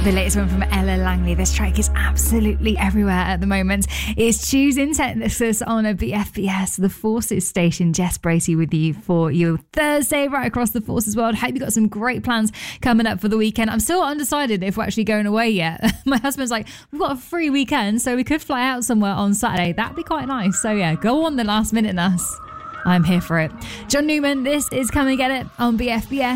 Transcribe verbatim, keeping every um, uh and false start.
The latest one from Ella Langley. This track is absolutely everywhere at the moment. It's Tuesday Texas on a B F B S, the Forces station. Jess Bracey with you for your Thursday right across the Forces world. Hope you got some great plans coming up for the weekend. I'm still undecided if we're actually going away yet. My husband's like, we've got a free weekend, so we could fly out somewhere on Saturday. That'd be quite nice. So yeah, go on the last minute, Nas. I'm here for it. John Newman, this is Come and Get It on B F B S.